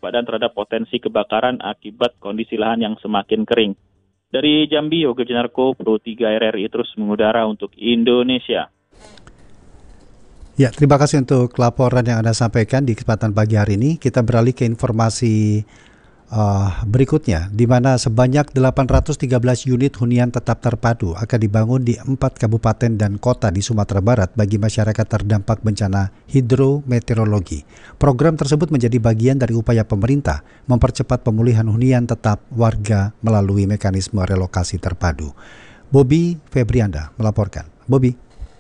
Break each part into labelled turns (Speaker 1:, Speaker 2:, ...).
Speaker 1: kewaspadaan terhadap potensi kebakaran akibat kondisi lahan yang semakin kering. Dari Jambi, Yoga Jenarko, Pro 3 RRI terus mengudara untuk Indonesia.
Speaker 2: Ya, terima kasih untuk laporan yang Anda sampaikan di kesempatan pagi hari ini. Kita beralih ke informasi berikutnya, di mana sebanyak 813 unit hunian tetap terpadu akan dibangun di 4 kabupaten dan kota di Sumatera Barat bagi masyarakat terdampak bencana hidrometeorologi. Program tersebut menjadi bagian dari upaya pemerintah mempercepat pemulihan hunian tetap warga melalui mekanisme relokasi terpadu. Bobby Febrianda melaporkan. Bobby.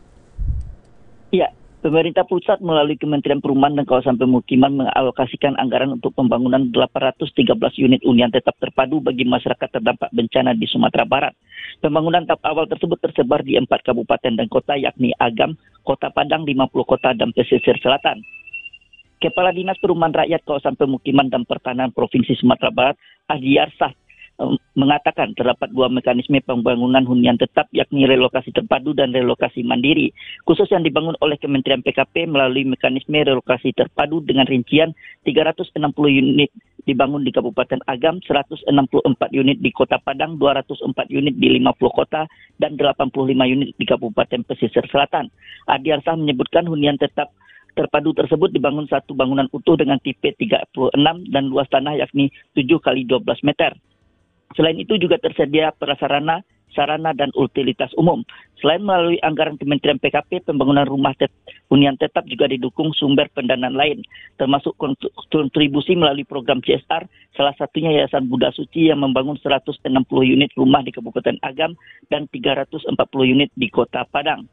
Speaker 3: Ya, pemerintah pusat melalui Kementerian Perumahan dan Kawasan Pemukiman mengalokasikan anggaran untuk pembangunan 813 unit hunian tetap terpadu bagi masyarakat terdampak bencana di Sumatera Barat. Pembangunan tahap awal tersebut tersebar di 4 kabupaten dan kota, yakni Agam, Kota Padang, 50 kota, dan pesisir selatan. Kepala Dinas Perumahan Rakyat, Kawasan Pemukiman dan Pertanahan Provinsi Sumatera Barat, Adi Arsah, mengatakan terdapat 2 mekanisme pembangunan hunian tetap, yakni relokasi terpadu dan relokasi mandiri, khusus yang dibangun oleh Kementerian PKP melalui mekanisme relokasi terpadu dengan rincian 360 unit dibangun di Kabupaten Agam, 164 unit di Kota Padang, 204 unit di 50 kota, dan 85 unit di Kabupaten Pesisir Selatan. Adi Arsah menyebutkan hunian tetap terpadu tersebut dibangun satu bangunan utuh dengan tipe 36 dan luas tanah yakni 7x12 meter. Selain itu juga tersedia prasarana, sarana, dan utilitas umum. Selain melalui anggaran Kementerian PKP, pembangunan rumah hunian tetap juga didukung sumber pendanaan lain, termasuk kontribusi melalui program CSR, salah satunya Yayasan Buddha Suci yang membangun 160 unit rumah di Kabupaten Agam dan 340 unit di Kota Padang.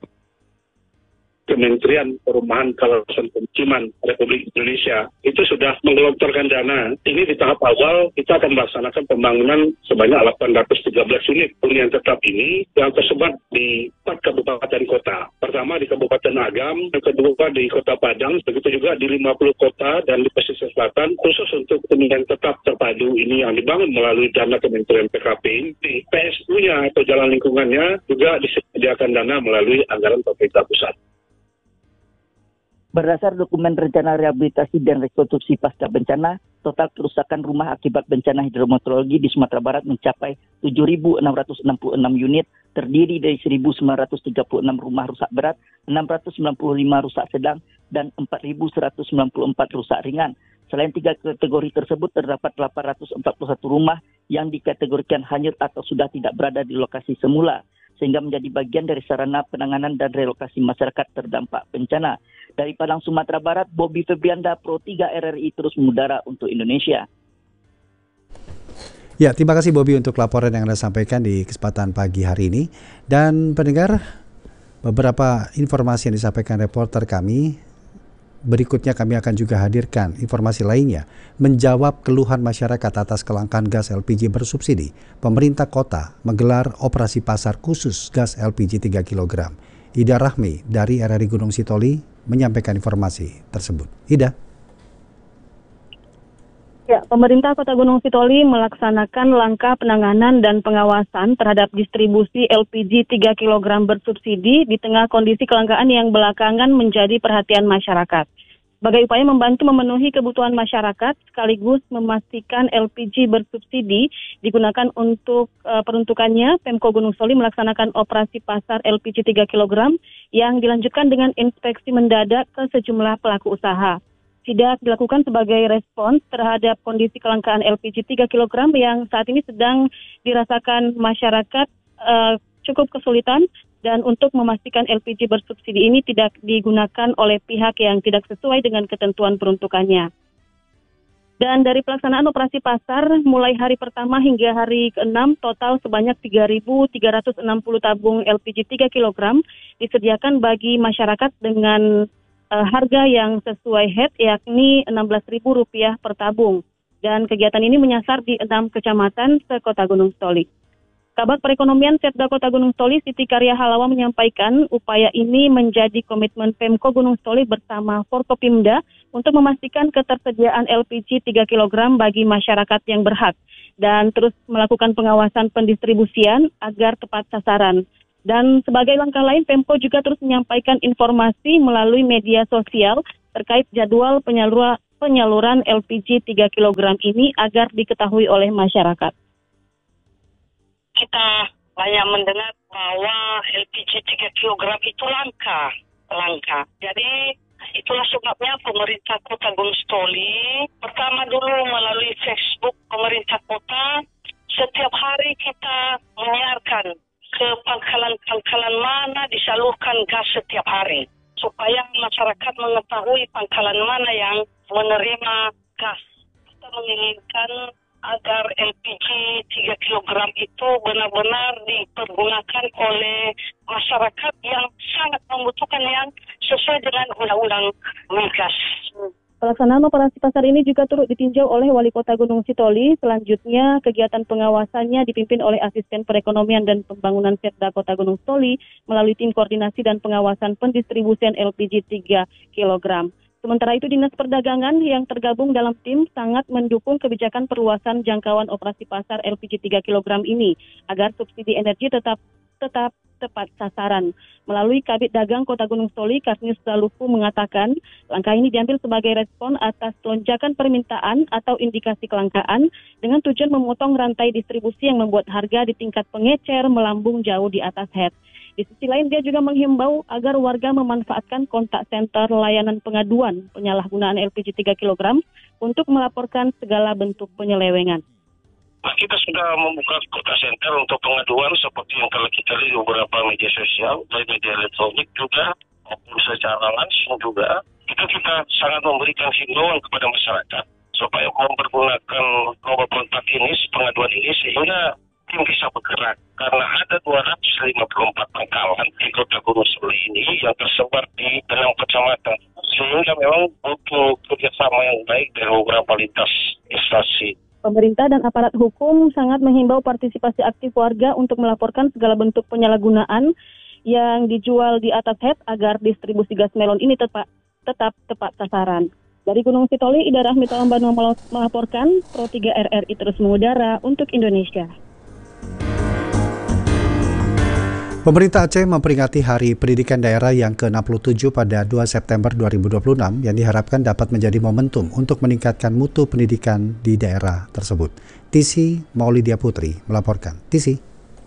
Speaker 4: Kementerian Perumahan Kawasan Pemukiman Republik Indonesia itu sudah menggelontorkan dana. Ini di tahap awal kita akan melaksanakan pembangunan sebanyak 813 unit hunian tetap ini yang tersebar di 4 kabupaten kota. Pertama di Kabupaten Agam, yang kedua di Kota Padang, begitu juga di 50 kota dan di pesisir selatan. Khusus untuk hunian tetap terpadu ini yang dibangun melalui dana Kementerian PKP ini, PSU-nya atau jalan lingkungannya juga disediakan dana melalui anggaran pemerintah pusat.
Speaker 3: Berdasar dokumen rencana rehabilitasi dan rekonstruksi pasca bencana, total kerusakan rumah akibat bencana hidrometeorologi di Sumatera Barat mencapai 7.666 unit, terdiri dari 1.936 rumah rusak berat, 695 rusak sedang, dan 4.194 rusak ringan. Selain 3 kategori tersebut, terdapat 841 rumah yang dikategorikan hanyut atau sudah tidak berada di lokasi semula, sehingga menjadi bagian dari sarana penanganan dan relokasi masyarakat terdampak bencana. Dari Padang, Sumatera Barat, Bobby Febrianda, Pro 3 RRI terus mengudara untuk Indonesia.
Speaker 2: Ya, terima kasih Bobby untuk laporan yang Anda sampaikan di kesempatan pagi hari ini. Dan pendengar, beberapa informasi yang disampaikan reporter kami. Berikutnya kami akan juga hadirkan informasi lainnya. Menjawab keluhan masyarakat atas kelangkaan gas LPG bersubsidi, pemerintah kota menggelar operasi pasar khusus gas LPG 3 kg. Ida Rahmi dari RRI Gunung Sitoli menyampaikan informasi tersebut. Ida.
Speaker 5: Ya, pemerintah Kota Gunung Sitoli melaksanakan langkah penanganan dan pengawasan terhadap distribusi LPG 3 kg bersubsidi di tengah kondisi kelangkaan yang belakangan menjadi perhatian masyarakat. Sebagai upaya membantu memenuhi kebutuhan masyarakat, sekaligus memastikan LPG bersubsidi digunakan untuk peruntukannya, Pemko Gunung Sitoli melaksanakan operasi pasar LPG 3 kg yang dilanjutkan dengan inspeksi mendadak ke sejumlah pelaku usaha. Sidak dilakukan sebagai respons terhadap kondisi kelangkaan LPG 3 kg yang saat ini sedang dirasakan masyarakat cukup kesulitan, dan untuk memastikan LPG bersubsidi ini tidak digunakan oleh pihak yang tidak sesuai dengan ketentuan peruntukannya. Dan dari pelaksanaan operasi pasar mulai hari pertama hingga hari ke-6, total sebanyak 3.360 tabung LPG 3 kg disediakan bagi masyarakat dengan harga yang sesuai HET, yakni Rp16.000 per tabung. Dan kegiatan ini menyasar di 6 kecamatan se-Kota Gunung Sitoli. Kabag Perekonomian Setda Kota Gunung Sitoli Siti Karya Halawa menyampaikan upaya ini menjadi komitmen Pemko Gunung Sitoli bersama Forkopimda untuk memastikan ketersediaan LPG 3 kg bagi masyarakat yang berhak dan terus melakukan pengawasan pendistribusian agar tepat sasaran. Dan sebagai langkah lain, Pemko juga terus menyampaikan informasi melalui media sosial terkait jadwal penyaluran LPG 3 kg ini agar diketahui oleh masyarakat.
Speaker 6: Kita banyak mendengar bahwa LPG 3 kg itu langka. Jadi itulah sebabnya pemerintah Kota Gunung Sitoli pertama dulu melalui Facebook pemerintah kota setiap hari kita menyiarkan ke pangkalan-pangkalan mana disalurkan gas setiap hari supaya masyarakat mengetahui pangkalan mana yang menerima gas. Kita menginginkan agar LPG 3 kg itu benar-benar dipergunakan oleh masyarakat yang sangat membutuhkan yang sesuai dengan undang-undang migas.
Speaker 5: Pelaksanaan operasi pasar ini juga turut ditinjau oleh Wali Kota Gunung Sitoli. Selanjutnya, kegiatan pengawasannya dipimpin oleh Asisten Perekonomian dan Pembangunan Setda Kota Gunung Sitoli melalui tim koordinasi dan pengawasan pendistribusian LPG 3 kg. Sementara itu, Dinas Perdagangan yang tergabung dalam tim sangat mendukung kebijakan perluasan jangkauan operasi pasar LPG 3 kg ini agar subsidi energi tetap tepat sasaran. Melalui Kabid Dagang Kota Gunung Sitoli, Kasnius Dalufu mengatakan langkah ini diambil sebagai respon atas lonjakan permintaan atau indikasi kelangkaan dengan tujuan memotong rantai distribusi yang membuat harga di tingkat pengecer melambung jauh di atas head. Di sisi lain, dia juga menghimbau agar warga memanfaatkan kontak senter layanan pengaduan penyalahgunaan LPG 3 kg untuk melaporkan segala bentuk penyelewengan.
Speaker 4: Kita sudah membuka kontak center untuk pengaduan seperti yang telah kita lihat di beberapa media sosial, baik media elektronik juga, maupun secara langsung juga. Kita sangat memberikan himbauan kepada masyarakat supaya mempergunakan nomor kontak ini, pengaduan ini, sehingga tim bisa bergerak. Karena ada 254 pangkalan di Kota Gunung Sitoli ini yang tersebar di 6 kecamatan. Sehingga memang butuh kerjasama yang baik dari beberapa lintas instansi.
Speaker 5: Pemerintah dan aparat hukum sangat menghimbau partisipasi aktif warga untuk melaporkan segala bentuk penyalahgunaan yang dijual di atas head agar distribusi gas melon ini tetap tepat sasaran. Dari Gunung Sitoli, Ida Rahmi Talambano melaporkan, Pro 3 RRI terus mengudara untuk Indonesia.
Speaker 2: Pemerintah Aceh memperingati Hari Pendidikan Daerah yang ke-67 pada 2 September 2026 yang diharapkan dapat menjadi momentum untuk meningkatkan mutu pendidikan di daerah tersebut. Tisi Maulidia Putri melaporkan. Tisi.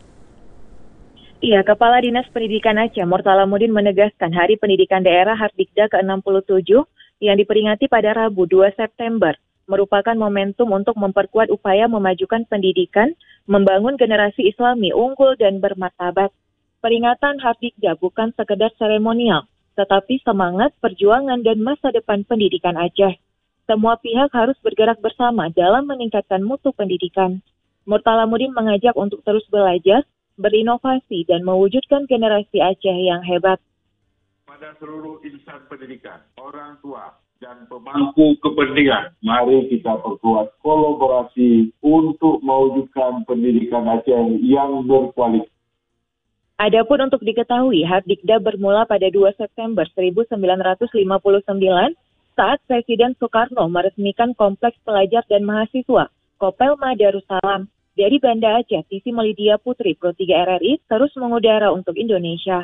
Speaker 7: Iya, Kepala Dinas Pendidikan Aceh Murtalamuddin menegaskan Hari Pendidikan Daerah Hardikda ke-67 yang diperingati pada Rabu 2 September merupakan momentum untuk memperkuat upaya memajukan pendidikan, membangun generasi Islami unggul dan bermartabat. Peringatan Hardikda bukan sekedar seremonial, tetapi semangat, perjuangan, dan masa depan pendidikan Aceh. Semua pihak harus bergerak bersama dalam meningkatkan mutu pendidikan. Murtalamuddin mengajak untuk terus belajar, berinovasi, dan mewujudkan generasi Aceh yang hebat.
Speaker 8: Pada seluruh insan pendidikan, orang tua, dan pemangku kepentingan, mari kita perkuat kolaborasi untuk mewujudkan pendidikan Aceh yang berkualitas.
Speaker 7: Adapun untuk diketahui, Hardikda bermula pada 2 September 1959 saat Presiden Soekarno meresmikan Kompleks Pelajar dan Mahasiswa Kopelma Darussalam. Dari Banda Aceh, Tisi Maulidia Putri, Pro 3 RRI, terus mengudara untuk Indonesia.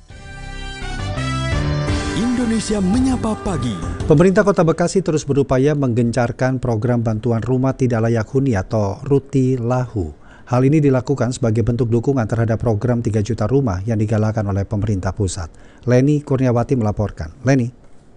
Speaker 9: Indonesia Menyapa Pagi.
Speaker 2: Pemerintah Kota Bekasi terus berupaya menggencarkan program bantuan rumah tidak layak huni atau Ruti Lahu. Hal ini dilakukan sebagai bentuk dukungan terhadap program 3 juta rumah yang digalakan oleh pemerintah pusat. Leni Kurniawati melaporkan. Leni.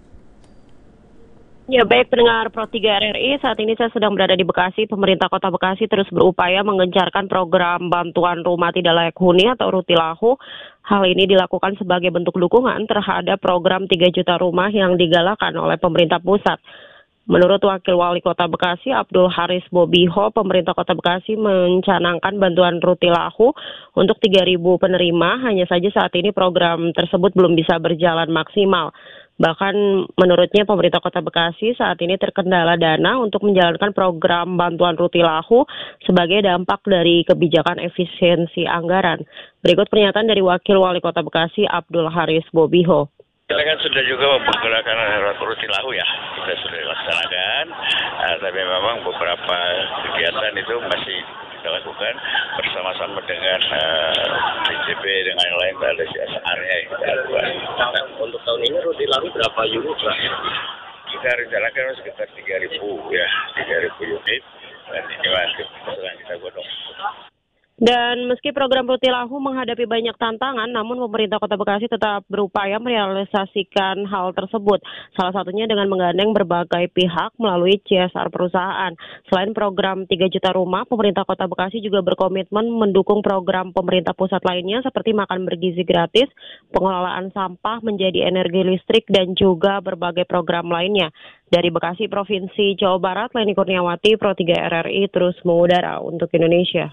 Speaker 10: Ya, baik pendengar Pro 3 RRI, saat ini saya sedang berada di Bekasi. Pemerintah Kota Bekasi terus berupaya menggencarkan program bantuan rumah tidak layak huni atau Ruti Lahu. Hal ini dilakukan sebagai bentuk dukungan terhadap program 3 juta rumah yang digalakan oleh pemerintah pusat. Menurut Wakil Wali Kota Bekasi, Abdul Haris Bobiho, pemerintah Kota Bekasi mencanangkan bantuan Ruti Lahu untuk 3.000 penerima. Hanya saja saat ini program tersebut belum bisa berjalan maksimal. Bahkan menurutnya pemerintah Kota Bekasi saat ini terkendala dana untuk menjalankan program bantuan Ruti Lahu sebagai dampak dari kebijakan efisiensi anggaran. Berikut pernyataan dari Wakil Wali Kota Bekasi, Abdul Haris Bobiho.
Speaker 11: Kita kan sudah juga mempergunakan Ruti Lahu ya, kita sudah dilaksanakan, tapi memang beberapa kegiatan itu masih kita lakukan bersama-sama dengan DJP dengan yang lain, ada CSR-nya yang kita lakukan.
Speaker 12: Untuk tahun ini Ruti Lahu berapa unit terakhir?
Speaker 11: Kita rencanakan sekitar 3.000 unit, dan ini masih sedang kita godong.
Speaker 10: Dan meski program Rutilahu menghadapi banyak tantangan, namun pemerintah Kota Bekasi tetap berupaya merealisasikan hal tersebut. Salah satunya dengan menggandeng berbagai pihak melalui CSR perusahaan. Selain program 3 juta rumah, pemerintah Kota Bekasi juga berkomitmen mendukung program pemerintah pusat lainnya seperti makan bergizi gratis, pengelolaan sampah menjadi energi listrik, dan juga berbagai program lainnya. Dari Bekasi, Provinsi Jawa Barat, Leni Kurniawati, Pro 3 RRI terus mengudara untuk Indonesia.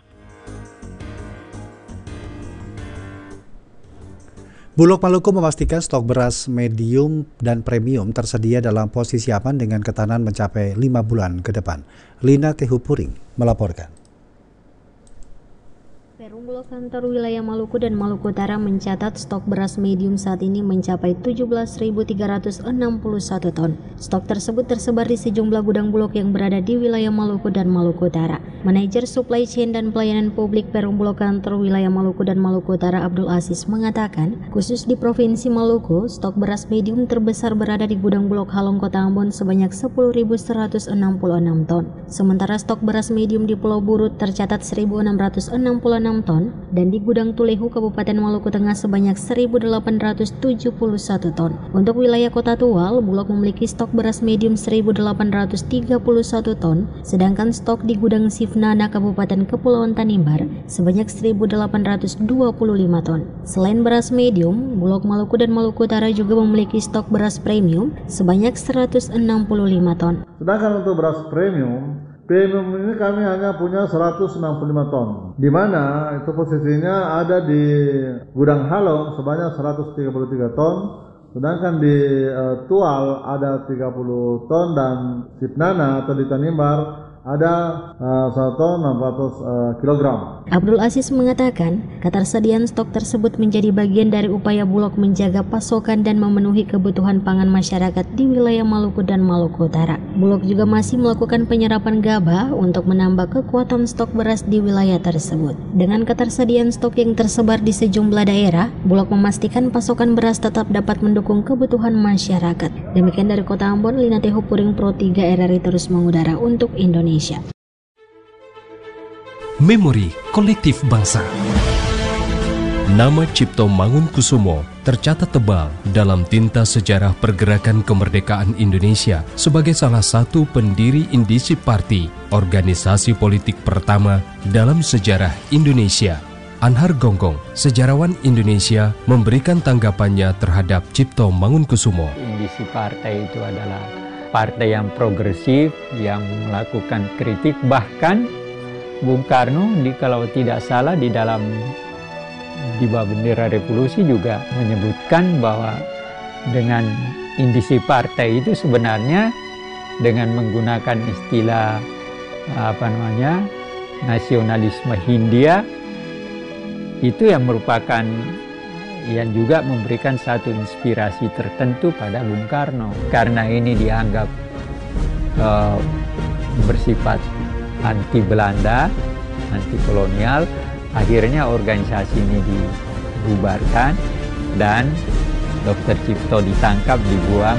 Speaker 2: Bulog Maluku memastikan stok beras medium dan premium tersedia dalam posisi aman dengan ketahanan mencapai 5 bulan ke depan. Lina Tehupuring melaporkan.
Speaker 12: Perum Bulog Kantor Wilayah Maluku dan Maluku Utara mencatat stok beras medium saat ini mencapai 17.361 ton. Stok tersebut tersebar di sejumlah gudang Bulog yang berada di wilayah Maluku dan Maluku Utara. Manajer Supply Chain dan Pelayanan Publik Perum Bulog Kantor Wilayah Maluku dan Maluku Utara Abdul Aziz mengatakan, khusus di Provinsi Maluku, stok beras medium terbesar berada di gudang Bulog Halong Kota Ambon sebanyak 10.166 ton. Sementara stok beras medium di Pulau Burut tercatat 1.666 ton dan di gudang Tulehu Kabupaten Maluku Tengah sebanyak 1.871 ton. Untuk wilayah Kota Tual, Bulog memiliki stok beras medium 1.831 ton, sedangkan stok di gudang Sifnana Kabupaten Kepulauan Tanimbar sebanyak 1.825 ton. Selain beras medium, Bulog Maluku dan Maluku Utara juga memiliki stok beras premium sebanyak 165 ton.
Speaker 13: Sedangkan untuk beras premium ini kami hanya punya 165 ton, di mana itu posisinya ada di gudang Halong sebanyak 133 ton, sedangkan di Tual ada 30 ton dan Sipnana atau di Tanimbar ada 1 ton 600 kg.
Speaker 12: Abdul Aziz mengatakan, ketersediaan stok tersebut menjadi bagian dari upaya Bulog menjaga pasokan dan memenuhi kebutuhan pangan masyarakat di wilayah Maluku dan Maluku Utara. Bulog juga masih melakukan penyerapan gabah untuk menambah kekuatan stok beras di wilayah tersebut. Dengan ketersediaan stok yang tersebar di sejumlah daerah, Bulog memastikan pasokan beras tetap dapat mendukung kebutuhan masyarakat. Demikian dari Kota Ambon, Lina Tehupuring, Pro 3 RRI terus mengudara untuk Indonesia.
Speaker 9: Memori Kolektif Bangsa. Nama Cipto Mangunkusumo tercatat tebal dalam tinta sejarah pergerakan kemerdekaan Indonesia sebagai salah satu pendiri Indisip Party, organisasi politik pertama dalam sejarah Indonesia. Anhar Gonggong, sejarawan Indonesia, memberikan tanggapannya terhadap Cipto Mangunkusumo.
Speaker 14: Indisip Partai itu adalah partai yang progresif, yang melakukan kritik, bahkan Bung Karno kalau tidak salah di bawah bendera revolusi juga menyebutkan bahwa dengan indisi partai itu sebenarnya dengan menggunakan istilah nasionalisme Hindia itu yang merupakan yang juga memberikan satu inspirasi tertentu pada Bung Karno. Karena ini dianggap bersifat anti Belanda, anti kolonial, akhirnya organisasi ini dibubarkan dan Dr. Cipto ditangkap, dibuang.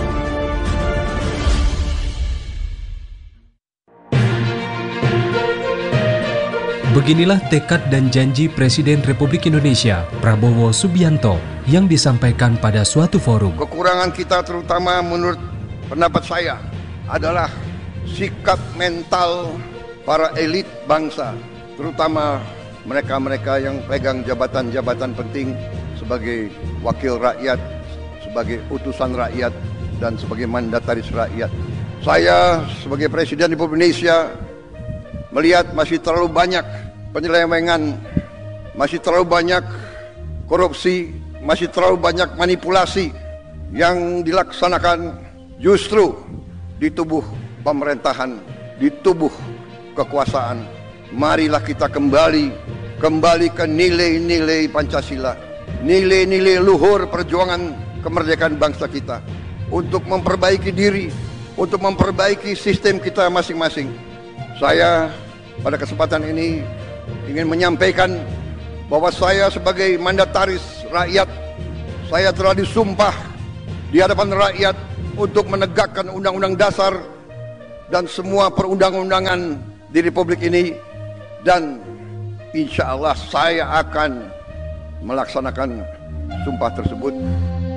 Speaker 9: Beginilah tekad dan janji Presiden Republik Indonesia, Prabowo Subianto, yang disampaikan pada suatu forum.
Speaker 15: Kekurangan kita terutama menurut pendapat saya adalah sikap mental para elit bangsa, terutama mereka-mereka yang pegang jabatan-jabatan penting sebagai wakil rakyat, sebagai utusan rakyat, dan sebagai mandataris rakyat. Saya sebagai Presiden Republik Indonesia melihat masih terlalu banyak penyelewengan, masih terlalu banyak korupsi, masih terlalu banyak manipulasi yang dilaksanakan justru di tubuh pemerintahan, di tubuh kekuasaan. Marilah kita kembali ke nilai-nilai Pancasila, nilai-nilai luhur perjuangan kemerdekaan bangsa kita, untuk memperbaiki diri, untuk memperbaiki sistem kita masing-masing. Saya pada kesempatan ini ingin menyampaikan bahwa saya sebagai mandataris rakyat, saya telah disumpah di hadapan rakyat untuk menegakkan undang-undang dasar dan semua perundang-undangan di Republik ini, dan insya Allah saya akan melaksanakan sumpah tersebut.